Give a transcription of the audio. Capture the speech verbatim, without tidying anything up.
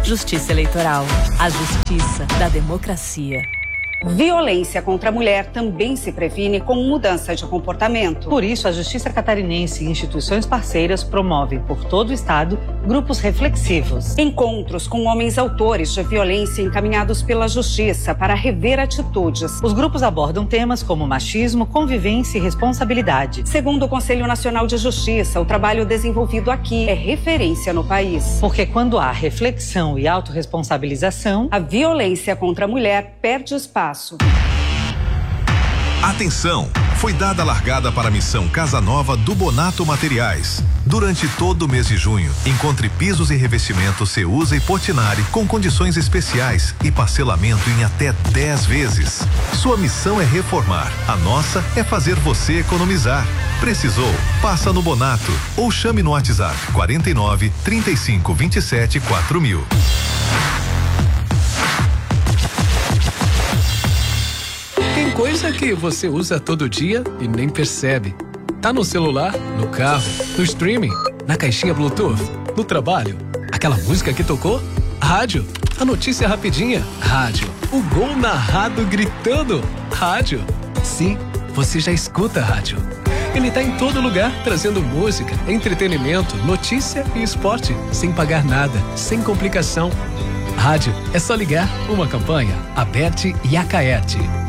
Justiça Eleitoral. A justiça da democracia. Violência contra a mulher também se previne com mudança de comportamento. Por isso, a Justiça Catarinense e instituições parceiras promovem por todo o estado grupos reflexivos. Encontros com homens autores de violência encaminhados pela Justiça para rever atitudes. Os grupos abordam temas como machismo, convivência e responsabilidade. Segundo o Conselho Nacional de Justiça, o trabalho desenvolvido aqui é referência no país. Porque quando há reflexão e autorresponsabilização, a violência contra a mulher perde espaço. Atenção! Foi dada a largada para a missão Casa Nova do Bonato Materiais. Durante todo o mês de junho, encontre pisos e revestimentos Ceusa e Portinari com condições especiais e parcelamento em até dez vezes. Sua missão é reformar, a nossa é fazer você economizar. Precisou? Passa no Bonato ou chame no WhatsApp quarenta e nove, trinta e cinco, vinte e sete, quatro mil. Tem coisa que você usa todo dia e nem percebe. Tá no celular, no carro, no streaming, na caixinha Bluetooth, no trabalho. Aquela música que tocou? Rádio. A notícia rapidinha? Rádio. O gol narrado gritando? Rádio. Sim, você já escuta rádio. Ele tá em todo lugar, trazendo música, entretenimento, notícia e esporte, sem pagar nada, sem complicação. Rádio é só ligar. Uma campanha, Aberte e Acaerte.